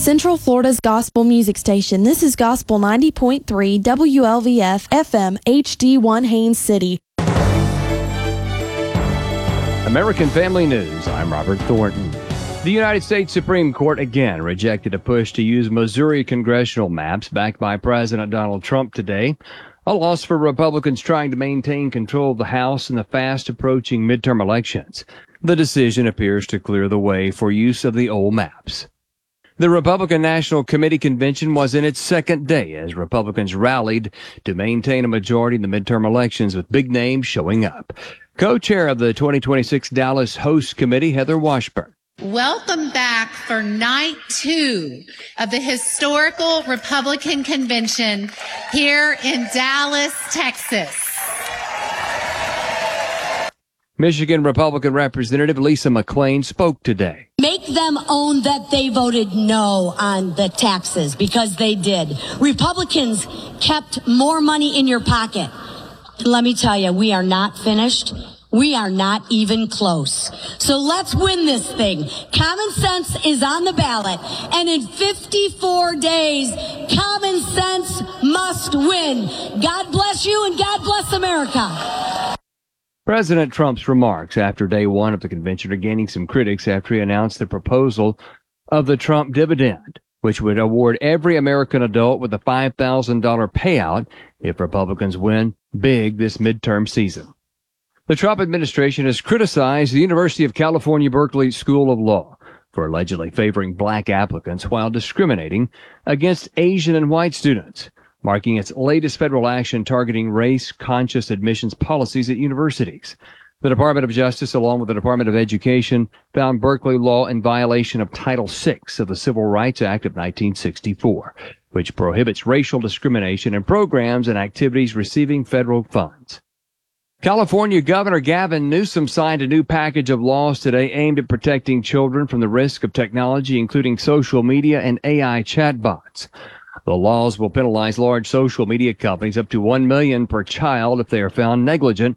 Central Florida's gospel music station. This is Gospel 90.3 WLVF FM HD1 Haines City. American Family News, I'm Robert Thornton. The United States Supreme Court again rejected a push to use Missouri congressional maps backed by President Donald Trump today. A loss for Republicans trying to maintain control of the House in the fast-approaching midterm elections. The decision appears to clear the way for use of the old maps. The Republican National Committee convention was in its second day as Republicans rallied to maintain a majority in the midterm elections with big names showing up. Co-chair of the 2026 Dallas Host Committee, Heather Washburn. Welcome back for night 2 of the historical Republican convention here in Dallas, Texas. Michigan Republican Representative Lisa McClain spoke today. Make them own that they voted no on the taxes, because they did. Republicans kept more money in your pocket. Let me tell you, we are not finished. We are not even close. So let's win this thing. Common sense is on the ballot. And in 54 days, common sense must win. God bless you and God bless America. President Trump's remarks after day one of the convention are gaining some critics after he announced the proposal of the Trump dividend, which would award every American adult with a $5,000 payout if Republicans win big this midterm season. The Trump administration has criticized the University of California, Berkeley School of Law for allegedly favoring black applicants while discriminating against Asian and white students, marking its latest federal action targeting race-conscious admissions policies at universities. The Department of Justice, along with the Department of Education, found Berkeley Law in violation of Title VI of the Civil Rights Act of 1964, which prohibits racial discrimination in programs and activities receiving federal funds. California Governor Gavin Newsom signed a new package of laws today aimed at protecting children from the risk of technology, including social media and AI chatbots. The laws will penalize large social media companies up to $1 million per child if they are found negligent